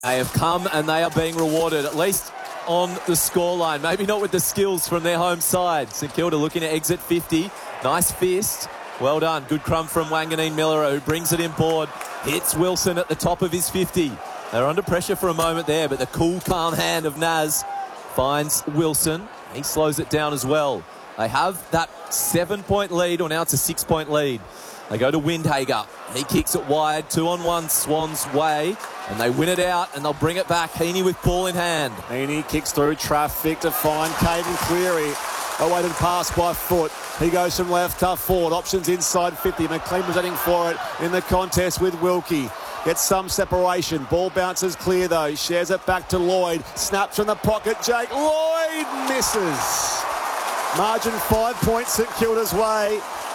They have come and they are being rewarded, at least on the scoreline. Maybe not with the skills from their home side. St Kilda looking to exit 50. Nice fist. Well done. Good crumb from Wanganeen Miller, who brings it in board. Hits Wilson at the top of his 50. They're under pressure for a moment there, but the cool, calm hand of Naz finds Wilson. He slows it down as well. They have that 7-point lead, or now it's a 6-point lead. They go to Windhager. He kicks it wide. 2-on-1 Swans way. And they win it out, and they'll bring it back. Heaney with ball in hand. Heaney kicks through traffic to find Caden Cleary. Awaited pass by Foot. He goes from left to forward. Options inside 50. McLean presenting for it in the contest with Wilkie. Gets some separation. Ball bounces clear though. Shares it back to Lloyd. Snaps from the pocket. Jake Lloyd misses. Margin 5 points St Kilda's way.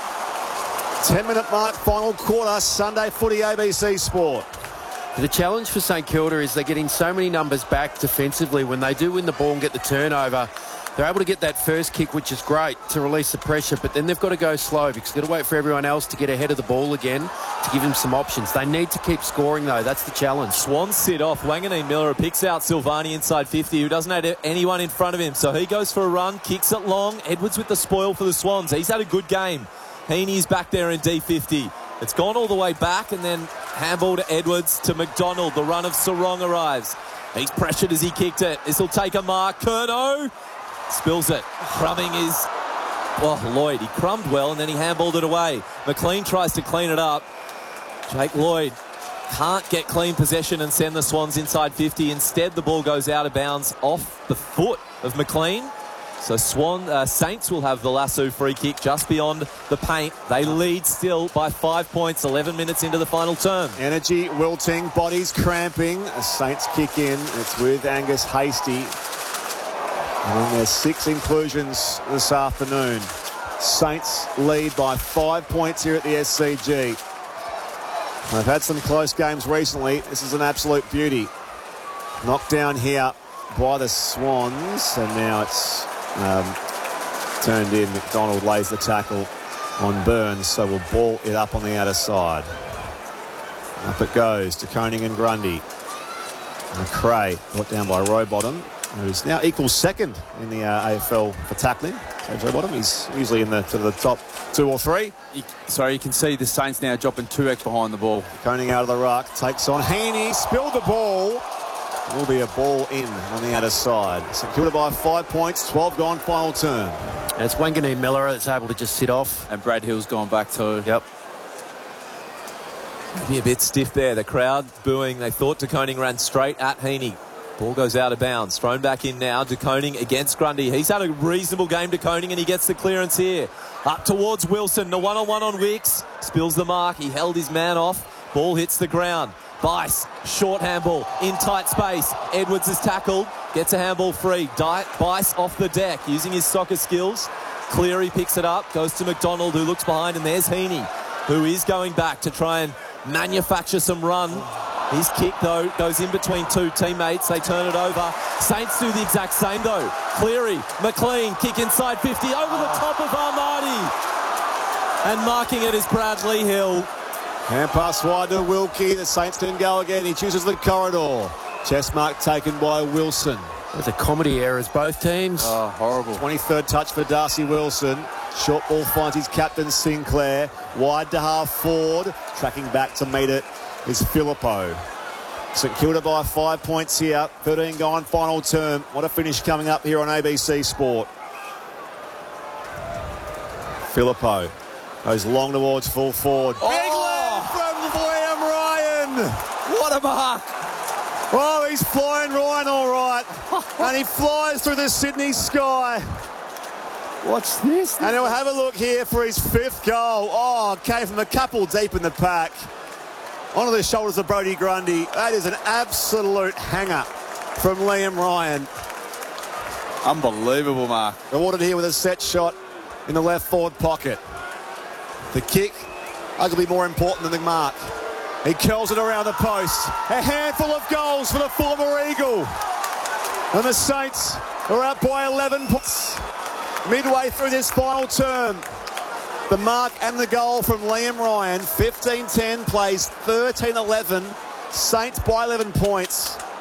10-minute mark, final quarter. Sunday Footy, ABC Sport. The challenge for St Kilda is they're getting so many numbers back defensively. When they do win the ball and get the turnover, they're able to get that first kick, which is great, to release the pressure, but then they've got to go slow because they've got to wait for everyone else to get ahead of the ball again to give them some options. They need to keep scoring, though. That's the challenge. Swans sit off. Wanganeen Miller picks out Silvani inside 50, who doesn't have anyone in front of him. So he goes for a run, kicks it long. Edwards with the spoil for the Swans. He's had a good game. Heaney's back there in D50. It's gone all the way back, and then handball to Edwards to McDonald. The run of Sarong arrives. He's pressured as he kicked it. This will take a mark. Curnow spills it. Crumbing is... Lloyd. He crumbed well, and then he handballed it away. McLean tries to clean it up. Jake Lloyd can't get clean possession and send the Swans inside 50. Instead, the ball goes out of bounds off the foot of McLean. So Saints will have the lasso free kick just beyond the paint. They lead still by 5 points, 11 minutes into the final term. Energy wilting, bodies cramping. A Saints kick in. It's with Angus Hasty. And then there's 6 inclusions this afternoon. Saints lead by 5 points here at the SCG. They've had some close games recently. This is an absolute beauty. Knocked down here by the Swans, and now it's turned in. McDonald lays the tackle on Burns, so we'll ball it up on the outer side. Up it goes to Koning and Grundy. McRae brought down by Rowbottom, who's now equals second in the AFL for tackling. James Rowbottom, he's usually in the top 2 or 3. You can see the Saints now dropping 2x behind the ball. Koning out of the ruck, takes on Heaney, spilled the ball. Will be a ball in on the outer side. St Kilda by 5 points, 12 gone, final turn. And it's Wanganeen Miller that's able to just sit off. And Brad Hill's gone back too. Yep. Maybe a bit stiff there. The crowd booing. They thought De Koning ran straight at Heaney. Ball goes out of bounds. Thrown back in now. De Koning against Grundy. He's had a reasonable game, De Koning, and he gets the clearance here. Up towards Wilson. The one-on-one on Wicks. Spills the mark. He held his man off. Ball hits the ground. Bice, short handball, in tight space. Edwards is tackled, gets a handball free. Bice off the deck, using his soccer skills. Cleary picks it up, goes to McDonald, who looks behind, and there's Heaney, who is going back to try and manufacture some run. His kick, though, goes in between 2 teammates. They turn it over. Saints do the exact same, though. Cleary, McLean, kick inside 50, over the top of Armadi. And marking it is Bradley Hill. Hand pass wide to Wilkie. The Saints didn't go again. He chooses the corridor. Chest mark taken by Wilson. There's a comedy errors, both teams. Oh, horrible. 23rd touch for Darcy Wilson. Short ball finds his captain Sinclair. Wide to half forward. Tracking back to meet it is Filippo. St Kilda by 5 points here. 13 gone, final term. What a finish coming up here on ABC Sport. Filippo goes long towards full forward. What a mark! Oh, he's flying Ryan all right. And he flies through the Sydney sky. What's this? And he'll have a look here for his 5th goal. Oh, came from a couple deep in the pack. Onto the shoulders of Brodie Grundy. That is an absolute hanger from Liam Ryan. Unbelievable mark. Rewarded here with a set shot in the left forward pocket. The kick, arguably more important than the mark. He curls it around the post. A handful of goals for the former Eagle. And the Saints are out by 11 points. Midway through this final term. The mark and the goal from Liam Ryan. 15-10 plays 13-11. Saints by 11 points.